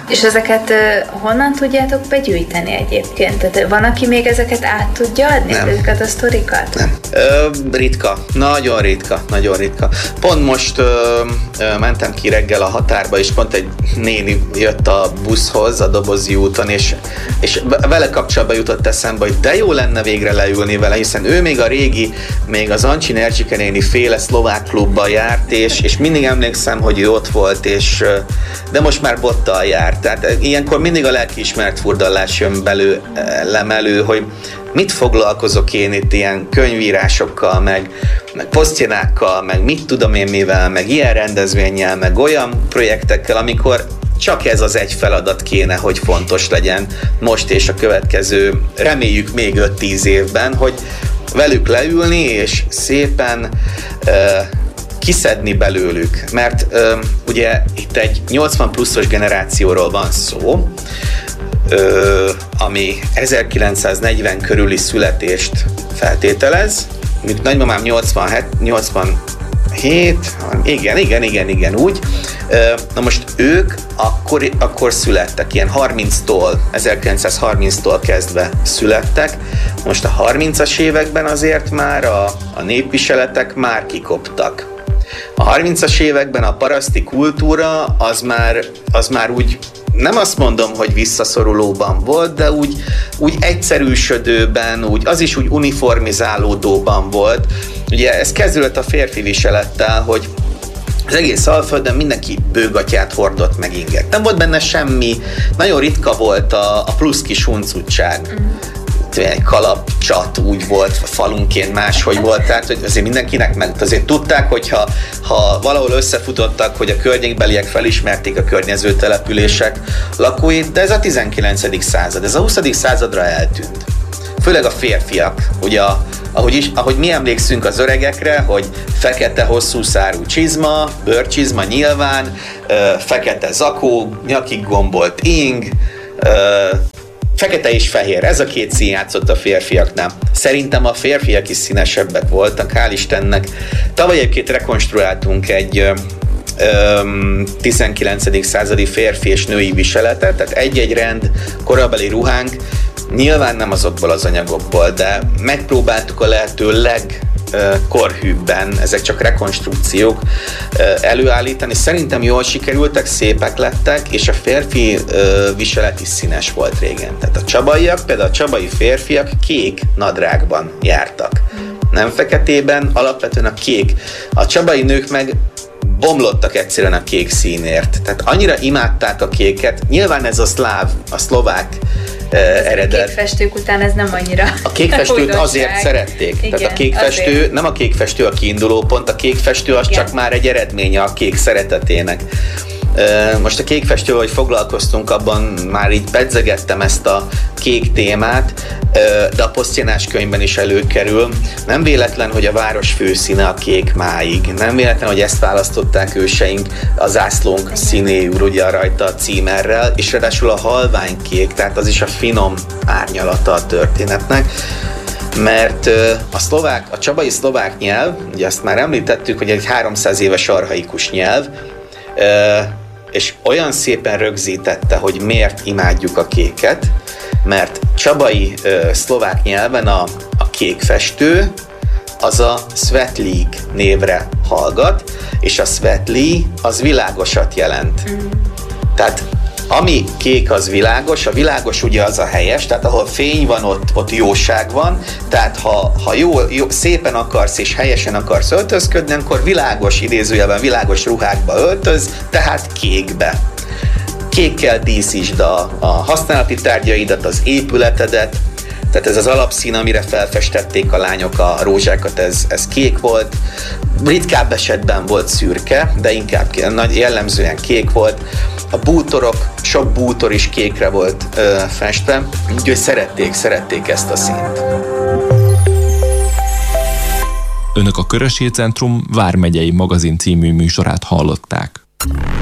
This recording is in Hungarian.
És ezeket honnan tudjátok begyűjteni egyébként? Tehát van, aki még ezeket át tudja adni? Nem. Ezeket a sztorikat? Nem. Ritka. Nagyon ritka. Nagyon ritka. Pont most mentem ki reggel a határba, és pont egy néni jött a buszhoz a Dobozi úton, és vele kapcsolatban jutott eszembe, hogy de jó lenne végre leülni vele, hiszen ő még a régi, még az Ancsi Nercsike néni féle szlovák klubban járt, és mindig emlékszem, hogy ő ott volt, de most már bottal járt. Tehát ilyenkor mindig a lelkiismeret furdalás jön belőlem elő, hogy mit foglalkozok én itt ilyen könyvírásokkal, meg posztjenákkal, meg mit tudom én mivel, meg ilyen rendezvénnyel, meg olyan projektekkel, amikor csak ez az egy feladat kéne, hogy fontos legyen most és a következő, reméljük még 5-10 évben, hogy velük leülni, és szépen kiszedni belőlük, mert ugye itt egy 80 pluszos generációról van szó, ami 1940 körüli születést feltételez, mint nagymamám 87, igen, úgy. Na most ők akkor születtek, ilyen 1930-tól kezdve születtek. Most a 30-as években azért már a népviseletek már kikoptak. A 30-as években a paraszti kultúra az már úgy, nem azt mondom, hogy visszaszorulóban volt, de úgy egyszerűsödőben, az is úgy uniformizálódóban volt. Ugye ez kezdődött a férfi viselettel, hogy az egész Alföldön mindenki bőgatját hordott meg inget. Nem volt benne semmi, nagyon ritka volt a plusz kis huncutság. Egy kalapcsat úgy volt, falunként máshogy volt, tehát hogy azért mindenkinek meg azért tudták, hogy ha valahol összefutottak, hogy a környékbeliek felismerték a környező települések lakóit, de ez a 19. század, ez a 20. századra eltűnt. Főleg a férfiak, ugye ahogy mi emlékszünk az öregekre, hogy fekete hosszú szárú csizma, bőrcsizma nyilván, fekete zakó, nyakig gombolt ing, fekete és fehér, ez a két szín játszott a férfiaknál. Szerintem a férfiak is színesebbek voltak, hál' Istennek. Tavaly egyébként rekonstruáltunk egy 19. századi férfi és női viseletet, tehát egy-egy rend korabeli ruhánk, nyilván nem azokból az anyagokból, de megpróbáltuk a lehető legkorhűbben, ezek csak rekonstrukciók előállítani. Szerintem jól sikerültek, szépek lettek, és a férfi viselet is színes volt régen. Tehát a csabaiak, például a csabai férfiak kék nadrágban jártak. Nem feketében, alapvetően a kék. A csabai nők meg bomlottak egyszerűen a kék színért. Tehát annyira imádták a kéket. Nyilván ez a szlovák eredet. A kékfestők után ez nem annyira. A kékfestőt azért szerették. Igen, tehát a kékfestő, azért. Nem a kékfestő a kiinduló pont, a kékfestő az igen. Csak már egy eredménye a kék szeretetének. Most a kékfestővel, hogy foglalkoztunk, abban már így pedzegettem ezt a kék témát, de a posztjenás könyvben is előkerül. Nem véletlen, hogy a város főszíne a kék máig. Nem véletlen, hogy ezt választották őseink a zászlónk színéül, ugye rajta a címerrel, és ráadásul a halványkék, tehát az is a finom árnyalata a történetnek. Mert a csabai szlovák nyelv, ugye azt már említettük, hogy egy 300 éves archaikus nyelv, és olyan szépen rögzítette, hogy miért imádjuk a kéket, mert csabai szlovák nyelven a kékfestő az a Svetlik névre hallgat, és a Svetli az világosat jelent. Tehát ami kék, az világos, a világos ugye az a helyes, tehát ahol fény van, ott jóság van, tehát ha jól, szépen akarsz és helyesen akarsz öltözködni, akkor világos, idézőjelben világos ruhákba öltöz, tehát kékbe. Kékkel díszítsd a használati tárgyaidat, az épületedet, tehát ez az alapszín, amire felfestették a lányok a rózsákat, ez kék volt. Ritkább esetben volt szürke, de inkább jellemzően kék volt. A bútorok, sok bútor is kékre volt festve, úgyhogy szerették ezt a színt. Önök a Körösi Centrum vármegyei magazin című műsorát hallották.